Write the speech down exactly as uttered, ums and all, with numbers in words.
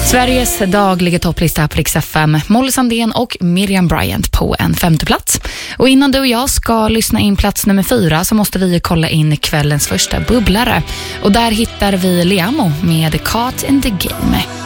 Sveriges dagliga topplista på Rix F M. Molly Sandén och Miriam Bryant på en femte plats. Och innan du och jag ska lyssna in plats nummer fyra så måste vi kolla in kvällens första bubblare. Och där hittar vi Liamo med Caught in the Game.